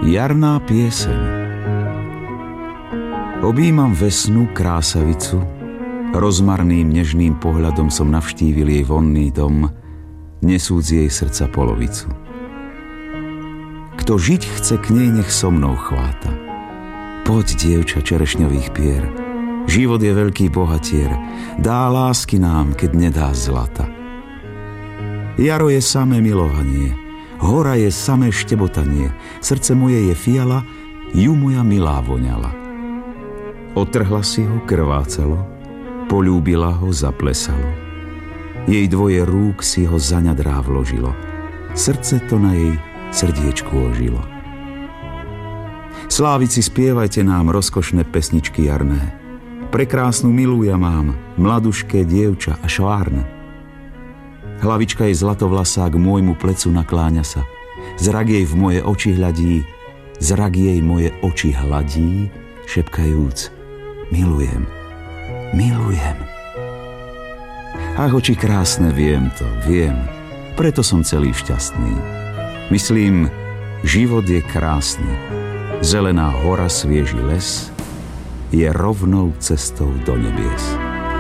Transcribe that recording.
Jarná pieseň. Objímam vesnu krásavicu, rozmarným nežným pohľadom som navštívil jej vonný dom, nesúc jej srdca polovicu. Kto žiť chce, k nej nech so mnou chváta. Poď, dievča čerešňových pier, život je veľký bohatier, dá lásky nám, keď nedá zlata. Jaro je samé milovanie, hora je samé štebotanie, srdce moje je fiala, ju moja milá voňala. Otrhla si ho, krvácalo, poľúbila ho, zaplesalo. Jej dvoje rúk si ho za ňadrá vložilo, srdce to na jej srdiečku ožilo. Slávici, spievajte nám rozkošné pesničky jarné. Prekrásnu milú ja mám, mladušké dievča a švárne. Hlavička jej zlatovlasá k môjmu plecu nakláňa sa. Zrak jej v moje oči hľadí, zrak jej moje oči hladí, šepkajúc: milujem, milujem. Ach, oči krásne, viem to, viem, preto som celý šťastný. Myslím, život je krásny. Zelená hora, svieži les je rovnou cestou do nebies.